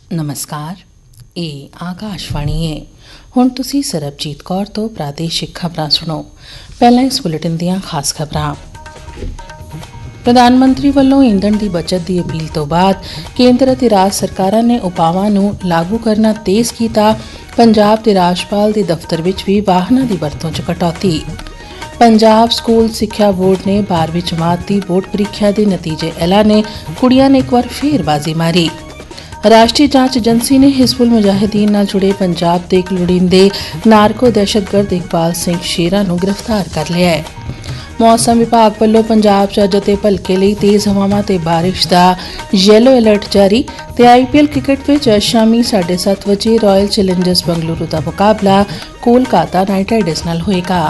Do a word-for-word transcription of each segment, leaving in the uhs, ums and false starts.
ਨਮਸਕਾਰ, ਇਹ ਆਕਾਸ਼ਵਾਣੀ ਹੈ। ਹੁਣ ਤੁਸੀਂ ਸਰਬਜੀਤ ਕੌਰ ਤੋਂ ਪ੍ਰਾਦੇਸ਼ਿਕ ਖਬਰਾਂ ਸੁਣੋ। ਪਹਿਲਾਂ ਇਸ ਬੁਲੇਟਿਨ ਦੀਆਂ ਖਾਸ ਖਬਰਾਂ। ਪ੍ਰਧਾਨ ਮੰਤਰੀ ਵੱਲੋਂ ਈਂਧਣ ਦੀ ਬਚਤ ਦੀ ਅਪੀਲ ਤੋਂ ਬਾਅਦ ਕੇਂਦਰ ਅਤੇ ਰਾਜ ਸਰਕਾਰਾਂ ਨੇ ਉਪਾਵਾਂ ਨੂੰ ਲਾਗੂ ਕਰਨਾ ਤੇਜ਼ ਕੀਤਾ। ਪੰਜਾਬ ਦੇ ਰਾਜਪਾਲ ਦੇ ਦਫ਼ਤਰ ਵਿੱਚ ਵੀ ਵਾਹਨਾਂ ਦੀ ਵਰਤੋਂ 'ਚ ਕਟੌਤੀ। ਪੰਜਾਬ ਸਕੂਲ ਸਿੱਖਿਆ ਬੋਰਡ ਨੇ ਬਾਰ੍ਹਵੀਂ ਜਮਾਤ ਦੀ ਬੋਰਡ ਪ੍ਰੀਖਿਆ ਦੇ ਨਤੀਜੇ ਐਲਾਨੇ। ਕੁੜੀਆਂ ਨੇ ਇੱਕ ਵਾਰ ਫੇਰ ਬਾਜ਼ੀ ਮਾਰੀ। ਰਾਸ਼ਟਰੀ ਜਾਂਚ ਏਜੰਸੀ ਨੇ ਹਿਜ਼ਬੁਲ ਮੁਜਾਹਿਦੀਨ ਨਾਲ ਜੁੜੇ ਪੰਜਾਬ ਦੇ ਇੱਕ ਲੋੜੀਂਦੇ ਨਾਰਕੋ ਦਹਿਸ਼ਤਗਰਦ ਇਕਬਾਲ ਸਿੰਘ ਸ਼ੇਰਾ ਨੂੰ ਗ੍ਰਿਫਤਾਰ ਕਰ ਲਿਆ ਹੈ। ਮੌਸਮ ਵਿਭਾਗ ਵੱਲੋਂ ਪੰਜਾਬ 'ਚ ਅੱਜ ਅਤੇ ਭਲਕੇ ਲਈ ਤੇਜ਼ ਹਵਾਵਾਂ ਤੇ ਬਾਰਿਸ਼ ਦਾ ਯੈਲੋ ਅਲਰਟ ਜਾਰੀ। ਤੇ ਆਈਪੀਐਲ ਕ੍ਰਿਕਟ ਵਿੱਚ ਅੱਜ ਸ਼ਾਮੀ ਸਾਢੇ ਸੱਤ ਵਜੇ ਰਾਇਲ ਚੈਲੰਜਰਸ ਬੰਗਲੁਰੂ ਦਾ ਮੁਕਾਬਲਾ ਕੋਲਕਾਤਾ ਨਾਈਟ ਰਾਈਡਰਸ ਨਾਲ ਹੋਏਗਾ।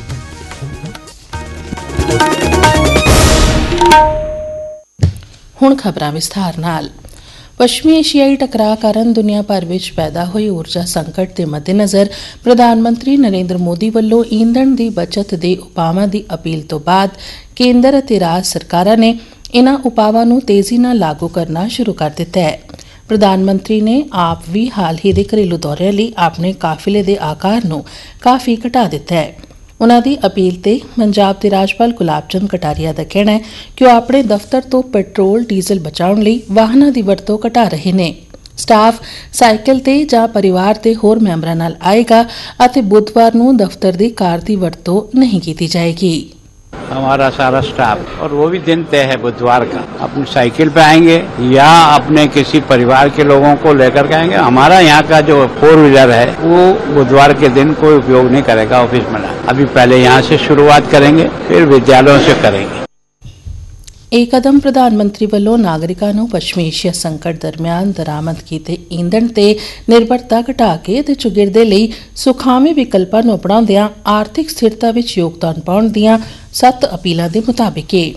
ਹੁਣ ਖਬਰਾਂ ਵਿਸਥਾਰ ਨਾਲ। ਪੱਛਮੀ ਏਸ਼ੀਆਈ ਟਕਰਾਅ ਕਾਰਨ ਦੁਨੀਆ ਭਰ ਵਿੱਚ ਪੈਦਾ ਹੋਏ ਊਰਜਾ ਸੰਕਟ ਦੇ ਮੱਦੇਨਜ਼ਰ ਪ੍ਰਧਾਨ ਮੰਤਰੀ ਨਰਿੰਦਰ ਮੋਦੀ ਵੱਲੋਂ ਈਂਧਣ ਦੀ ਬਚਤ ਦੇ ਉਪਾਵਾਂ ਦੀ ਅਪੀਲ ਤੋਂ ਬਾਅਦ ਕੇਂਦਰ ਅਤੇ ਰਾਜ ਸਰਕਾਰਾਂ ਨੇ ਇਨ੍ਹਾਂ ਉਪਾਵਾਂ ਨੂੰ ਤੇਜ਼ੀ ਨਾਲ ਲਾਗੂ ਕਰਨਾ ਸ਼ੁਰੂ ਕਰ ਦਿੱਤਾ ਹੈ। ਪ੍ਰਧਾਨ ਮੰਤਰੀ ਨੇ ਆਪ ਵੀ ਹਾਲ ਹੀ ਦੇ ਘਰੇਲੂ ਦੌਰਿਆਂ ਲਈ ਆਪਣੇ ਕਾਫਿਲੇ ਦੇ ਆਕਾਰ ਨੂੰ ਕਾਫੀ ਘਟਾ ਦਿੱਤਾ ਹੈ। ਉਨ੍ਹਾਂ ਦੀ ਅਪੀਲ ਤੇ ਪੰਜਾਬ ਦੇ ਰਾਜਪਾਲ ਗੁਲਾਬ ਚੰਦ ਕਟਾਰੀਆ ਦਾ ਕਹਿਣਾ ਹੈ ਕਿ ਉਹ ਆਪਣੇ ਦਫ਼ਤਰ ਤੋਂ ਪੈਟਰੋਲ ਡੀਜ਼ਲ ਬਚਾਉਣ ਲਈ ਵਾਹਨਾਂ ਦੀ ਵਰਤੋਂ ਘਟਾ ਰਹੇ ਨੇ। ਸਟਾਫ ਸਾਈਕਲ ਤੇ ਜਾਂ ਪਰਿਵਾਰ ਦੇ ਹੋਰ ਮੈਂਬਰਾਂ ਨਾਲ ਆਏਗਾ ਅਤੇ ਬੁੱਧਵਾਰ ਨੂੰ ਦਫ਼ਤਰ ਦੀ ਕਾਰ ਦੀ ਵਰਤੋਂ ਨਹੀਂ ਕੀਤੀ ਜਾਏਗੀ। हमारा सारा स्टाफ और वो भी दिन तय है बुधवार का, अपनी साइकिल पे आएंगे या अपने किसी परिवार के लोगों को लेकर के आएंगे। हमारा यहाँ का जो फोर व्हीलर है वो बुधवार के दिन कोई उपयोग नहीं करेगा ऑफिस में। अभी पहले यहाँ से शुरुआत करेंगे, फिर विद्यालयों से करेंगे। ਇਹ ਕਦਮ ਪ੍ਰਧਾਨ ਮੰਤਰੀ ਵੱਲੋਂ ਨਾਗਰਿਕਾਂ ਨੂੰ ਪੱਛਮੀ ਏਸ਼ੀਆ ਸੰਕਟ ਦਰਮਿਆਨ ਦਰਾਮਦ ਕੀਤੇ ਈਂਧਣ ਤੇ ਨਿਰਭਰਤਾ ਘਟਾ ਕੇ ਅਤੇ ਚੁਗਿਰਦੇ ਲਈ ਸੁਖਾਵੇਂ ਵਿਕਲਪਾਂ ਨੂੰ ਅਪਣਾਉਂਦਿਆਂ ਆਰਥਿਕ ਸਥਿਰਤਾ ਵਿੱਚ ਯੋਗਦਾਨ ਪਾਉਣ ਦੀਆਂ ਸੱਤ ਅਪੀਲਾਂ ਦੇ ਮੁਤਾਬਿਕ ਹੈ।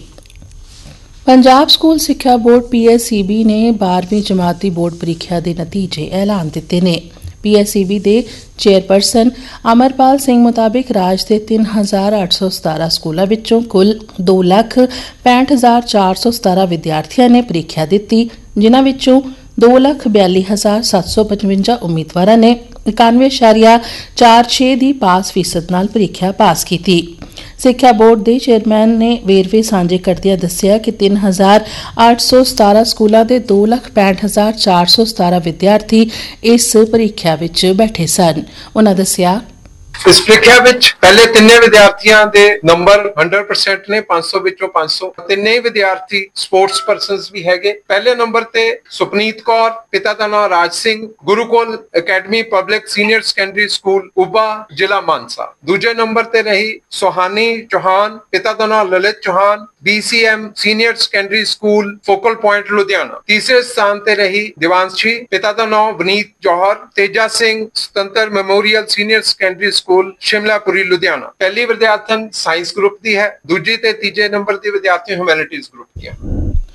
ਪੰਜਾਬ ਸਕੂਲ ਸਿੱਖਿਆ board P S E B ਨੇ ਬਾਰ੍ਹਵੀਂ ਜਮਾਤ ਦੀ ਬੋਰਡ ਪ੍ਰੀਖਿਆ ਦੇ ਨਤੀਜੇ ਐਲਾਨ ਦਿੱਤੇ ਨੇ। ਪੀ ਐਸ ਈ ਬੀ ਦੇ ਚੇਅਰਪਰਸਨ ਅਮਰਪਾਲ ਸਿੰਘ ਮੁਤਾਬਿਕ ਰਾਜ ਦੇ ਤਿੰਨ ਹਜ਼ਾਰ ਅੱਠ ਸੌ ਸਤਾਰਾਂ ਸਕੂਲਾਂ ਵਿੱਚੋਂ ਕੁੱਲ ਦੋ ਲੱਖ ਪੈਂਹਠ ਹਜ਼ਾਰ ਚਾਰ ਸੌ ਸਤਾਰਾਂ ਵਿਦਿਆਰਥੀਆਂ ਨੇ ਪ੍ਰੀਖਿਆ ਦਿੱਤੀ, ਜਿਨ੍ਹਾਂ ਵਿੱਚੋਂ ਦੋ ਲੱਖ ਬਿਆਲੀ ਹਜ਼ਾਰ ਸੱਤ ਸੌ ਪਚਵੰਜਾ ਉਮੀਦਵਾਰਾਂ ਨੇ ਇਕਾਨਵੇਂ ਇਸ਼ਾਰੀਆ ਚਾਰ ਛੇ ਦੀ ਪਾਸ ਫੀਸਦ ਨਾਲ ਪ੍ਰੀਖਿਆ ਪਾਸ ਕੀਤੀ। ਸਿੱਖਿਆ ਬੋਰਡ ਦੇ ਚੇਅਰਮੈਨ ਨੇ ਵੇਰਵੇ ਸਾਂਝੇ ਕਰਦਿਆਂ ਦੱਸਿਆ ਕਿ ਤਿੰਨ ਹਜ਼ਾਰ ਅੱਠ ਸੌ ਸਤਾਰਾਂ ਸਕੂਲਾਂ ਦੇ ਦੋ ਲੱਖ ਪੈਂਹਠ ਹਜ਼ਾਰ ਚਾਰ ਸੌ ਸਤਾਰਾਂ ਵਿਦਿਆਰਥੀ ਇਸ ਪ੍ਰੀਖਿਆ ਵਿੱਚ ਬੈਠੇ ਸਨ। ਉਨ੍ਹਾਂ ਦੱਸਿਆ ਇਸ ਪ੍ਰੀਖਿਆ ਵਿੱਚ ਪਹਿਲੇ ਤਿੰਨੇ ਵਿਦਿਆਰਥੀਆਂ ਦੇ ਨੰਬਰ ਸੌ ਪਰਸੈਂਟ ਨੇ, ਪੰਜ ਸੌ ਵਿੱਚੋਂ ਪੰਜ ਸੌ। ਤਿੰਨੇ ਵਿਦਿਆਰਥੀ ਸਪੋਰਟਸ ਪਰਸਨਸ ਵੀ ਹੈਗੇ। ਪਹਿਲੇ ਨੰਬਰ ਤੇ ਸੁਪਨੀਤ ਕੌਰ, ਪਿਤਾ ਦਾ ਨਾਮ Raj Singh, Gurukul academy public senior secondary school ਉਬਾ, ਜ਼ਿਲ੍ਹਾ ਮਾਨਸਾ। ਦੂਜੇ ਨੰਬਰ ਤੇ ਰਹੀ ਸੁਹਾਨੀ ਚੌਹਾਨ, ਪਿਤਾ ਦਾ ਨਾਮ Lalit Chauhan, B C M senior secondary school focal point Ludhiana. ਤੀਸਰੇ ਸਥਾਨ ਤੇ ਰਹੀ ਦਿਵਾਂਸ਼ੀ, ਪਿਤਾ ਦਾ ਨਾਮ ਵਨੀਤ ਜੌਹਰ, ਤੇਜਾ ਸਿੰਘ ਸੁਤੰਤਰ memorial senior secondary school Shimlapuri Ludhiana. ਪਹਿਲੀ ਵਿਦਿਆਰਥਣ ਸਾਇੰਸ ਗਰੁੱਪ ਦੀ ਹੈ, ਦੂਜੀ ਤੇ ਤੀਜੇ ਨੰਬਰ ਦੀ ਵਿਦਿਆਰਥਣ ਹਿਊਮੈਨਿਟੀਜ਼ ਗਰੁੱਪ ਦੀ ਹੈ।